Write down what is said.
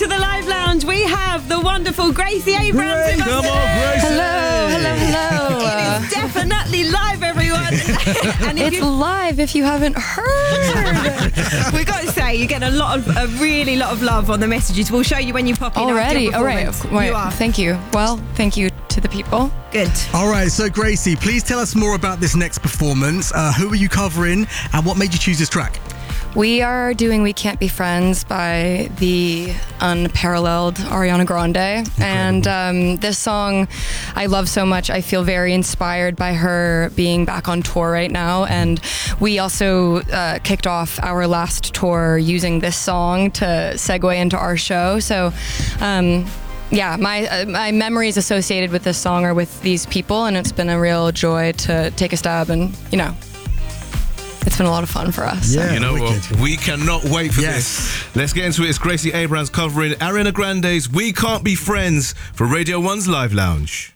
to the Live Lounge. We have the wonderful Gracie Abrams. Come on, Gracie. Hello. It is definitely live, everyone. And It's live if you haven't heard. we've got to say, you get a really lot of love on the messages. We'll show you when you pop in. Already? after All right. performance. Wait, You are. thank you. Well, thank you to the people. Good. All right, so Gracie, please tell us more about this next performance. Who are you covering and what made you choose this track? We are doing We Can't Be Friends by the unparalleled Ariana Grande. And this song I love so much. I feel very inspired by her being back on tour right now. And we also kicked off our last tour using this song to segue into our show. So, yeah, my memories associated with this song are with these people, and it's been a real joy to take a stab and, it's been a lot of fun for us. Yeah. You know what? We cannot wait for Yes. this. Let's get into it. It's Gracie Abrams covering Ariana Grande's We Can't Be Friends for Radio 1's Live Lounge.